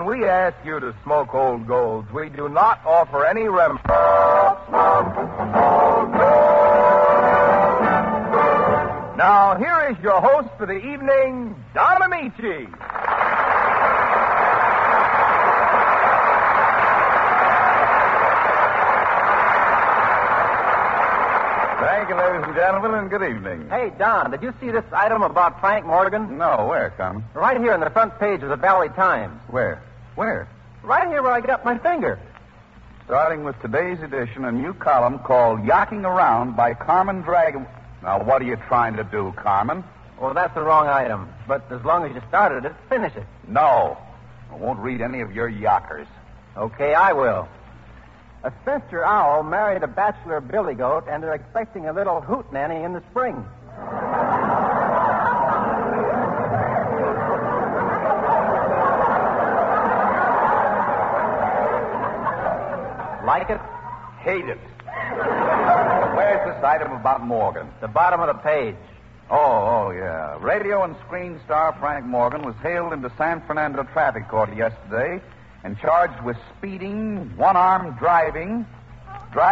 we ask you to smoke Old Golds, we do not offer any remedy. Now, here is your host for the evening, Don Amici. Thank you, ladies and gentlemen, and good evening. Hey, Don, did you see this item about Frank Morgan? No, where, Carmen? Right here on the front page of the Valley Times. Where? Where? Right here where I get up my finger. Starting with today's edition, a new column called Yachting Around by Carmen Dragon. Now, what are you trying to do, Carmen? Well, that's the wrong item. But as long as you started it, finish it. No. I won't read any of your yockers. Okay, I will. A spinster owl married a bachelor billy goat, and they're expecting a little hoot nanny in the spring. Like it? Hate it. Where's this item about Morgan? The bottom of the page. Oh, yeah. Radio and screen star Frank Morgan was hailed into San Fernando traffic court yesterday and charged with speeding, one-armed driving,